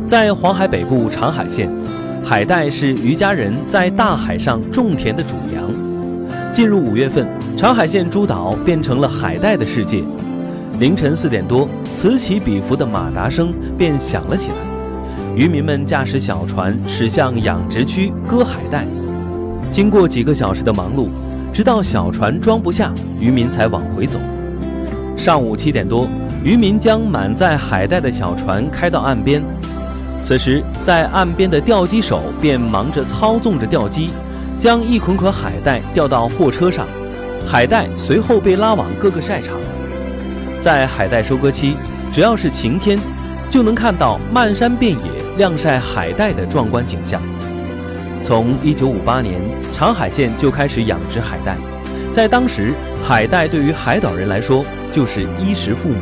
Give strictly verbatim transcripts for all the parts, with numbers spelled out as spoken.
在黄海北部长海县，海带是渔家人在大海上种田的主粮。进入五月份，长海县诸岛变成了海带的世界。凌晨四点多，此起彼伏的马达声便响了起来。渔民们驾驶小船驶向养殖区割海带。经过几个小时的忙碌，直到小船装不下，渔民才往回走。上午七点多，渔民将满载海带的小船开到岸边。此时，在岸边的钓机手便忙着操纵着钓机，将一捆捆海带吊到货车上，海带随后被拉往各个晒场。在海带收割期，只要是晴天，就能看到漫山遍野晾晒海带的壮观景象。从一九五八年，长海县就开始养殖海带，在当时，海带对于海岛人来说就是衣食父母。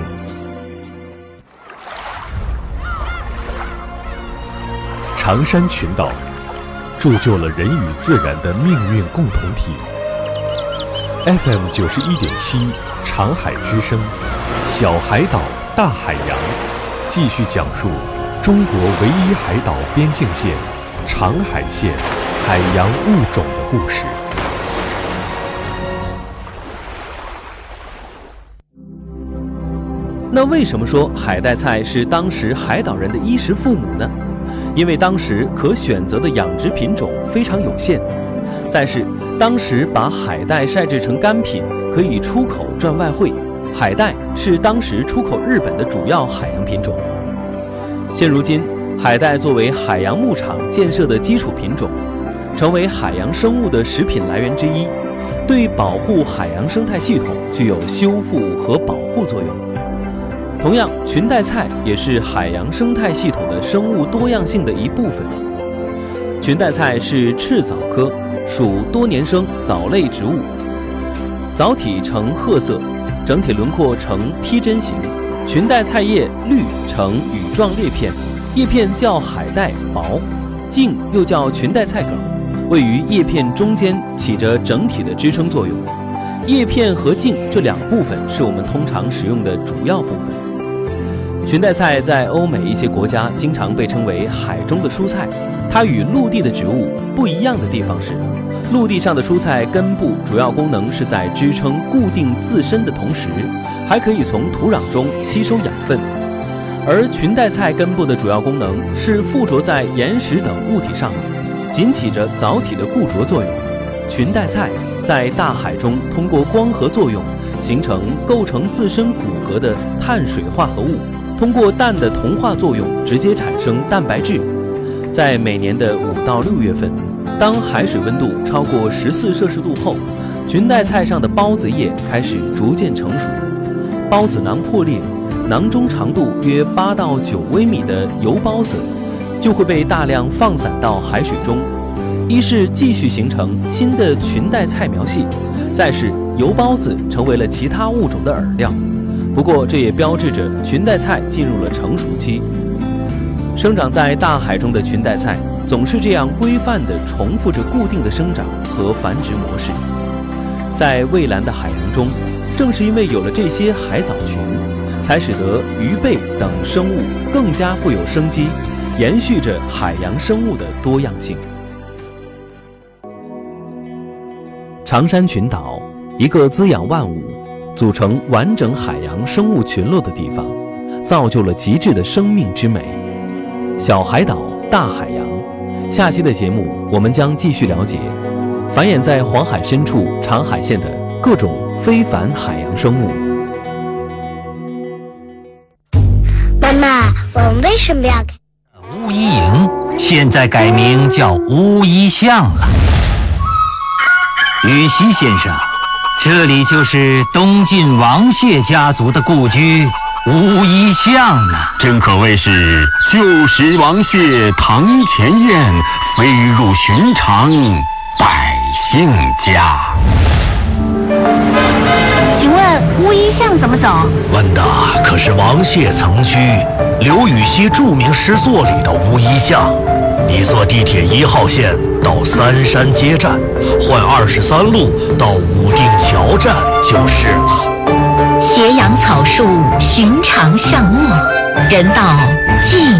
长山群岛铸就了人与自然的命运共同体。F M 九十一点七，长海之声，小海岛大海洋，继续讲述中国唯一海岛边境线长海县海洋物种的故事。 那为什么说海带菜是当时海岛人的衣食父母呢？因为当时可选择的养殖品种非常有限，再是当时把海带晒制成干品可以出口赚外汇，海带是当时出口日本的主要海洋品种。现如今，海带作为海洋牧场建设的基础品种，成为海洋生物的食品来源之一，对保护海洋生态系统具有修复和保护作用。同样，裙带菜也是海洋生态系统的生物多样性的一部分。裙带菜是赤藻科，属多年生藻类植物，藻体呈褐色，整体轮廓呈披针形。裙带菜叶绿呈羽状叶片，叶片较海带薄，茎又叫裙带菜梗，位于叶片中间，起着整体的支撑作用。叶片和茎这两部分是我们通常使用的主要部分。裙带菜在欧美一些国家经常被称为海中的蔬菜，它与陆地的植物不一样的地方是，陆地上的蔬菜根部主要功能是在支撑固定自身的同时，还可以从土壤中吸收养分，而裙带菜根部的主要功能是附着在岩石等物体上面，仅起着藻体的固着作用。裙带菜在大海中通过光合作用形成构成自身骨骼的碳水化合物，通过氮的同化作用直接产生蛋白质。在每年的五到六月份，当海水温度超过十四摄氏度后，裙带菜上的孢子叶开始逐渐成熟，孢子囊破裂，囊中长度约八到九微米的油孢子就会被大量放散到海水中，一是继续形成新的裙带菜苗系，再是油孢子成为了其他物种的饵料。不过这也标志着裙带菜进入了成熟期。生长在大海中的裙带菜总是这样规范地重复着固定的生长和繁殖模式。在蔚蓝的海洋中，正是因为有了这些海藻群，才使得鱼贝等生物更加富有生机，延续着海洋生物的多样性。长山群岛，一个滋养万物、组成完整海洋生物群落的地方，造就了极致的生命之美。小海岛，大海洋。下期的节目，我们将继续了解繁衍在黄海深处长海县的各种非凡海洋生物。 妈妈，我们为什么要看巫医营？现在改名叫巫医巷了。羽西先生，这里就是东晋王谢家族的故居巫医巷呢。 真可谓是旧时王谢堂前燕，飞入寻常百姓家。 请问巫医巷怎么走？ 问的可是王谢曾居刘禹锡著名诗作里的巫医巷。你坐地铁一号线到三山街站，换二十三路到武定桥站就是了。 斜阳草树，寻常巷陌，人到即